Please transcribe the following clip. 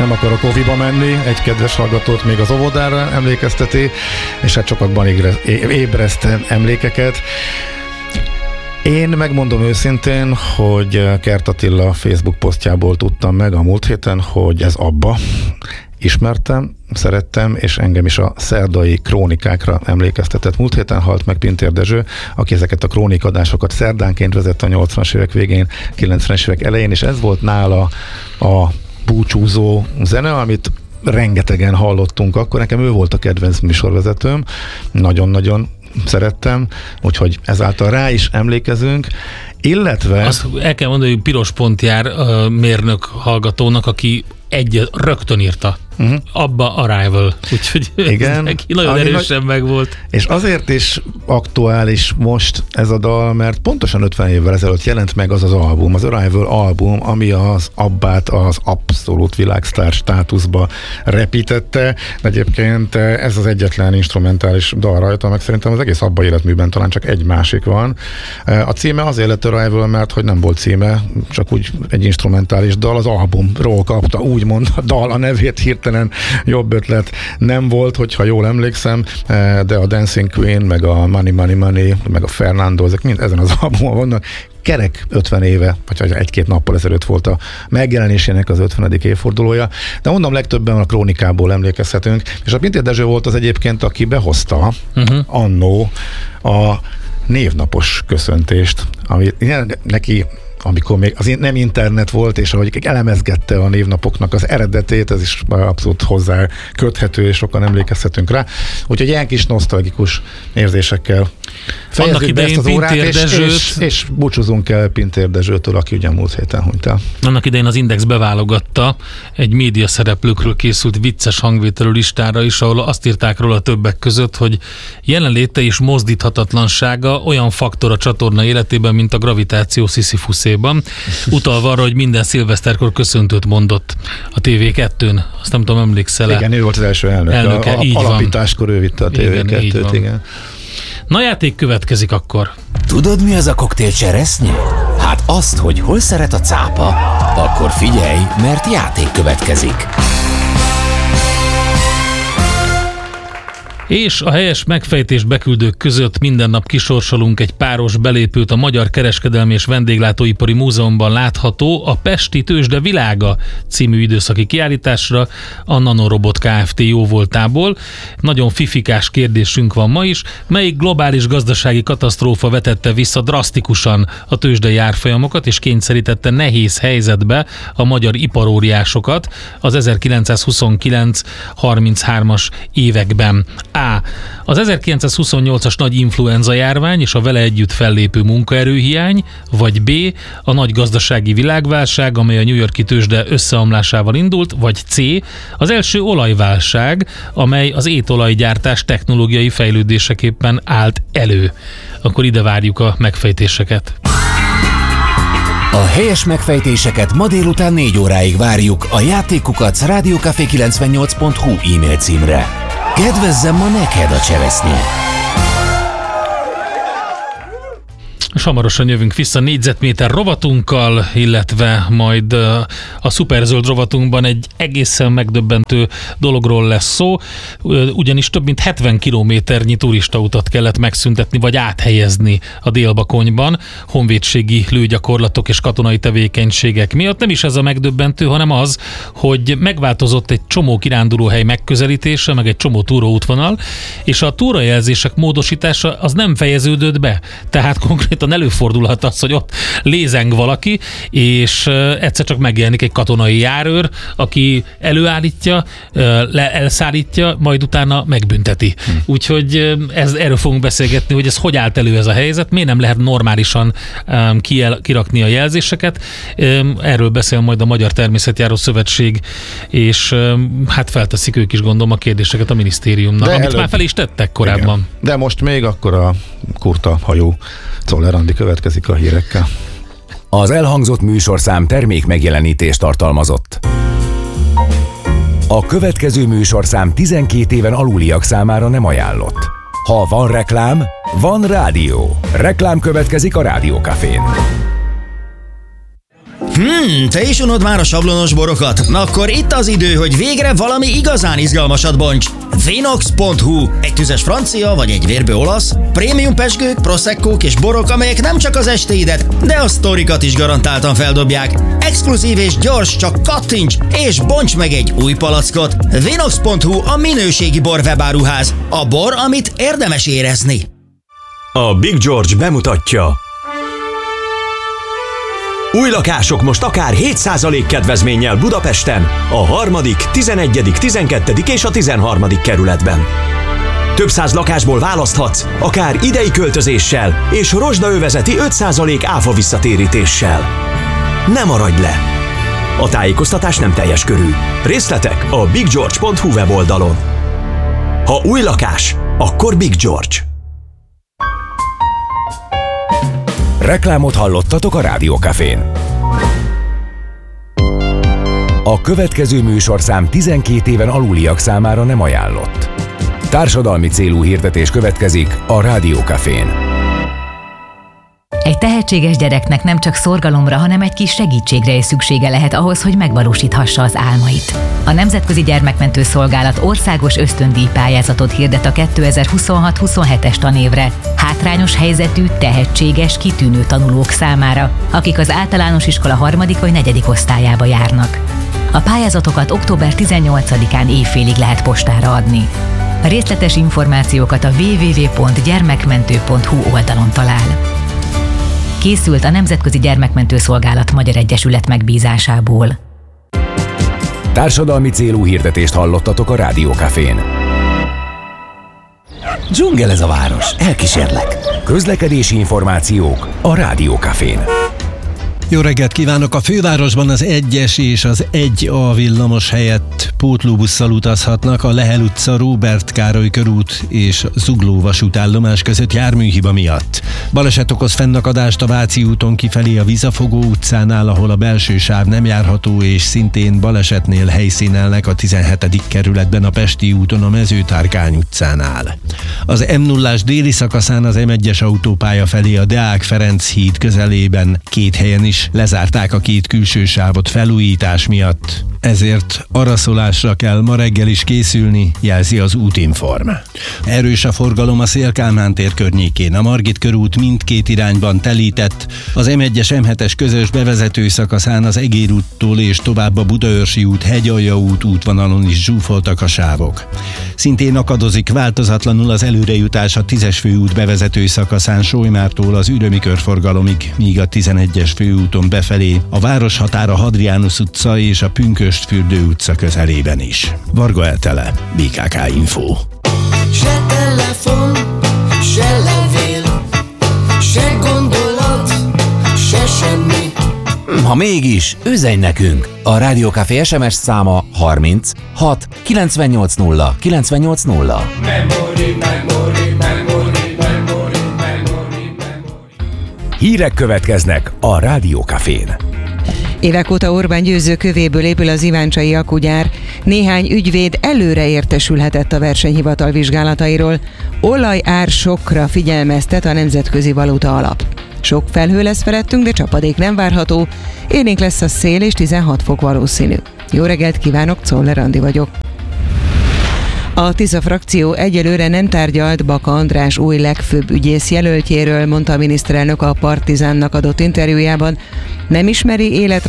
Nem akarok oviba menni, egy kedves hallgatót még az óvodára emlékezteti, és hát sokakban ébreszt emlékeket. Én megmondom őszintén, hogy Kert Attila Facebook posztjából tudtam meg a múlt héten, hogy ez Abba. Ismertem, szerettem, és engem is a szerdai krónikákra emlékeztetett. Múlt héten halt meg Pintér Dezső, aki ezeket a krónikadásokat szerdánként vezette a 80-as évek végén, 90-es évek elején, és ez volt nála a búcsúzó zene, amit rengetegen hallottunk akkor. Nekem ő volt a kedvenc műsorvezetőm, nagyon-nagyon szerettem, úgyhogy ezáltal rá is emlékezünk, illetve... Azt el kell mondani, hogy piros pont jár a mérnök hallgatónak, aki rögtön írta. Abba Arrival. Úgyhogy igen, neki nagyon erősen megvolt. És azért is aktuális most ez a dal, mert pontosan 50 évvel ezelőtt jelent meg az album, az Arrival album, ami az Abbát az abszolút világsztár státuszba repítette. Egyébként ez az egyetlen instrumentális dal rajta, meg szerintem az egész Abba életműben talán csak egy másik van. A címe azért lett Arrival, mert hogy nem volt címe, csak úgy egy instrumentális dal, az albumról kapta úgymond a dal a nevét, hirtelen jobb ötlet nem volt, hogyha jól emlékszem, de a Dancing Queen, meg a Money, Money, Money, meg a Fernando, ezek mind ezen az albumon vannak. Kerek 50 éve, vagy egy-két nappal ezelőtt volt a megjelenésének az 50. évfordulója, de mondom, legtöbben a krónikából emlékezhetünk, és a Pintér Dezső volt az egyébként, aki behozta annó a névnapos köszöntést, ami neki, amikor még az nem internet volt, és ahogy elemezgette a névnapoknak az eredetét, ez is abszolút hozzá köthető, és sokan emlékezhetünk rá. Úgyhogy ilyen kis nosztalgikus érzésekkel fejezzük be ezt az órát, és búcsúzunk el Pintér Dezsőtől, aki ugye múlt héten hunyt el. Annak idején az Index beválogatta egy média szereplőkről készült vicces hangvételű listára is, ahol azt írták róla többek között, hogy jelenléte és mozdíthatatlansága olyan faktor a csatorna életében, mint a gravitáció Sisyphuszéban, utalva arra, hogy minden szilveszterkor köszöntőt mondott a TV2-n. Azt nem tudom, emlékszel-e? Igen, ő volt az első elnöke. Alapításkor ő vitte a TV2-t, igen. Na, játék következik akkor. Tudod, mi az a koktél cseresznye? Hát azt, hogy hol szeret a cápa, akkor figyelj, mert játék következik. És a helyes megfejtés beküldők között minden nap kisorsolunk egy páros belépőt a Magyar Kereskedelmi és Vendéglátóipari Múzeumban látható a Pesti Tőzsde világa című időszaki kiállításra a Nanorobot Kft. Jóvoltából. Nagyon fifikás kérdésünk van ma is. Melyik globális gazdasági katasztrófa vetette vissza drasztikusan a tőzsdei árfolyamokat és kényszerítette nehéz helyzetbe a magyar iparóriásokat az 1929-33-as években? A. Az 1928-as nagy influenza járvány és a vele együtt fellépő munkaerőhiány, vagy B. a nagy gazdasági világválság, amely a New York-i tőzsde összeomlásával indult, vagy C. az első olajválság, amely az étolajgyártás technológiai fejlődéseképpen állt elő. Akkor ide várjuk a megfejtéseket. A helyes megfejtéseket ma délután 4 óráig várjuk a játékukac@radiocafé98.hu e-mail címre. Kedvezzem ma neked a cseresznye! És hamarosan jövünk vissza négyzetméter rovatunkkal, illetve majd a szuperzöld rovatunkban egy egészen megdöbbentő dologról lesz szó, ugyanis több mint 70 kilométernyi turistautat kellett megszüntetni vagy áthelyezni a Délbakonyban honvédségi lőgyakorlatok és katonai tevékenységek miatt. Nem is ez a megdöbbentő, hanem az, hogy megváltozott egy csomó kirándulóhely megközelítése, meg egy csomó túraútvonal, és a túrajelzések módosítása az nem fejeződött be. Tehát konkrétan előfordulhat az, hogy ott lézeng valaki, és egyszer csak megjelenik egy katonai járőr, aki előállítja, elszállítja, majd utána megbünteti. Úgyhogy erről fogunk beszélgetni, hogy ez hogy állt elő ez a helyzet, miért nem lehet normálisan kirakni a jelzéseket. Erről beszél majd a Magyar Természetjáró Szövetség, és hát felteszik ők is, gondolom, a kérdéseket a minisztériumnak, amit már fel is tettek korábban. Igen. De most még akkor a kurta hajó Czoller Andi következik a hírekkel. Az elhangzott műsorszám termék megjelenítést tartalmazott. A következő műsorszám 12 éven aluliak számára nem ajánlott. Ha van reklám, van rádió. Reklám következik a Rádiókafén. Te is unod már a sablonos borokat? Akkor itt az idő, hogy végre valami igazán izgalmasat bonts. Vinox.hu, egy tüzes francia vagy egy vérbő olasz, prémium pezsgők, proseccók és borok, amelyek nem csak az estéidet, de a sztorikat is garantáltan feldobják. Exkluzív és gyors, csak kattints és bonts meg egy új palackot. Vinox.hu a minőségi bor webáruház. A bor, amit érdemes érezni. A Big George bemutatja. Új lakások most akár 7% kedvezménnyel Budapesten, a 3., 11., 12. és a 13. kerületben. Több száz lakásból választhatsz, akár idei költözéssel és rozsdaövezeti 5% áfa visszatérítéssel. Ne maradj le! A tájékoztatás nem teljes körű. Részletek a biggeorge.hu weboldalon. Ha új lakás, akkor Big George. Reklámot hallottatok a Rádiókafén. A következő műsorszám 12 éven aluliak számára nem ajánlott. Társadalmi célú hirdetés következik a Rádiókafén. Egy tehetséges gyereknek nem csak szorgalomra, hanem egy kis segítségre is szüksége lehet ahhoz, hogy megvalósíthassa az álmait. A Nemzetközi Gyermekmentő Szolgálat országos ösztöndíj pályázatot hirdet a 2026-27-es tanévre hátrányos helyzetű, tehetséges, kitűnő tanulók számára, akik az általános iskola 3. vagy 4. osztályába járnak. A pályázatokat október 18-án évfélig lehet postára adni. A részletes információkat a www.gyermekmentő.hu oldalon talál. Készült a Nemzetközi Gyermekmentő Szolgálat Magyar Egyesület megbízásából. Társadalmi célú hirdetést hallottatok a Rádiókafén. Dzsungel ez a város, elkísérlek. Közlekedési információk a Rádiókafén. Jó reggelt kívánok! A fővárosban az 1-es és az 1A villamos helyett pótlóbusszal utazhatnak a Lehel utca, Róbert Károly körút és Zugló vasútállomás között járműhiba miatt. Baleset okoz fennakadást a Váci úton kifelé a Vizafogó utcánál, ahol a belső sáv nem járható, és szintén balesetnél helyszínelnek a 17. kerületben a Pesti úton a Mezőtárkány utcánál. Az M0-ás déli szakaszán az M1-es autópálya felé a Deák Ferenc híd közelében 2 helyen is lezárták a 2 külső sávot felújítás miatt. Ezért araszolásra kell ma reggel is készülni, jelzi az Útinform. Erős a forgalom a Széll-Kálmán tér környékén. A Margit körút mindkét irányban telített, az M1-es M7-es közös bevezető szakaszán az Egér úttól és tovább a Budaörsi út, Hegyalja út útvonalon is zsúfoltak a sávok. Szintén akadozik változatlanul az előrejutás a 10-es főút bevezető szakaszán Solymártól az Ürömi körforgalomig, míg a 11-es főúton befelé a városhatára Hadrianus utca és a Pünkösdfürdő utca közelében is. Varga Etele, BKK Info. Se telefon, se levél, se gondolat, se semmi. Ha mégis, üzenj nekünk! A Rádiókafé SMS száma 30 6 980 980. Hírek következnek a Rádiókafén. Évek óta Orbán Győző kövéből épül az iváncsai akugyár. Néhány ügyvéd előre értesülhetett a versenyhivatal vizsgálatairól. Olajár sokra figyelmeztet a Nemzetközi Valuta Alap. Sok felhő lesz felettünk, de csapadék nem várható. Élénk lesz a szél és 16 fok valószínű. Jó reggelt kívánok, Czoller Andi vagyok. A Tisza frakció egyelőre nem tárgyalt Baka András új legfőbb ügyész jelöltjéről, mondta a miniszterelnök a Partizánnak adott interjújában. Nem ismeri életre